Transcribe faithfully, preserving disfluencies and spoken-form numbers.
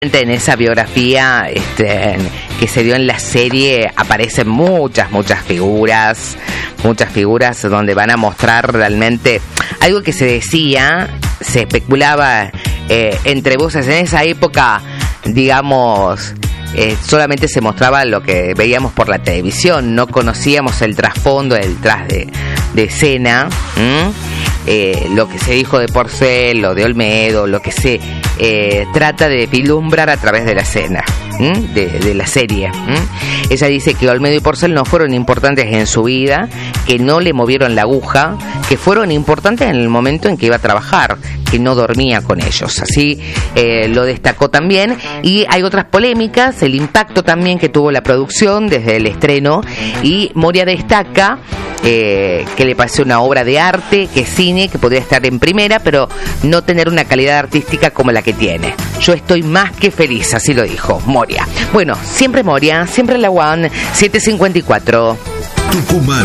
En esa biografía este, que se dio en la serie aparecen muchas, muchas figuras, muchas figuras donde van a mostrar realmente algo que se decía, se especulaba eh, entre voces en esa época, digamos, eh, solamente se mostraba lo que veíamos por la televisión, no conocíamos el trasfondo, el tras de, de escena, eh, lo que se dijo de Porcel, lo de Olmedo, lo que se eh, trata de vislumbrar a través de la escena, de, de la serie. ¿m? Ella dice que Olmedo y Porcel no fueron importantes en su vida, que no le movieron la aguja, que fueron importantes en el momento en que iba a trabajar, que no dormía con ellos. Así eh, lo destacó también. Y hay otras polémicas, el impacto también que tuvo la producción desde el estreno, y Moria destaca eh, que le pareció una obra de arte, que es cine, que podría estar en primera, pero no tener una calidad artística como la que tiene. Yo estoy más que feliz, así lo dijo Moria. Bueno, siempre Moria, siempre la One, siete cincuenta y cuatro. Tucumán.